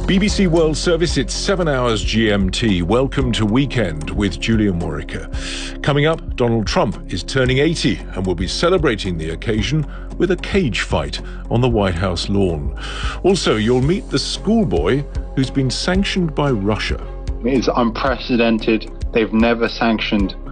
BBC World Service, it's 7 hours GMT. Welcome to Weekend with Julian Warwicker. Coming up, Donald Trump is turning 80 and will be celebrating the occasion with a cage fight on the White House lawn. Also, you'll meet the schoolboy who's been sanctioned by Russia. It is unprecedented. They've never sanctioned